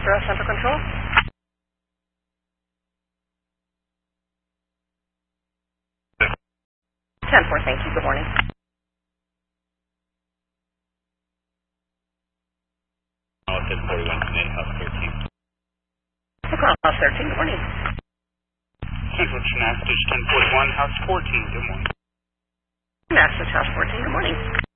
Astro Central Control. 10-4, thank you. Good morning. House 1041 tonight, House 13. House 13, good morning. Central Chenastage 1041, House 14, good morning. Chenastage, House 14, good morning.